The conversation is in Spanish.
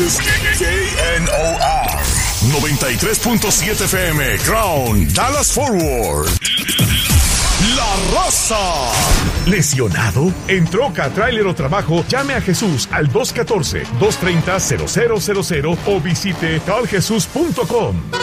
es KNOR 93.7 FM, Crown, Dallas Forward. La Raza. ¿Lesionado? ¿En troca, tráiler o trabajo? Llame a Jesús al 214-230-0000 o visite taljesus.com.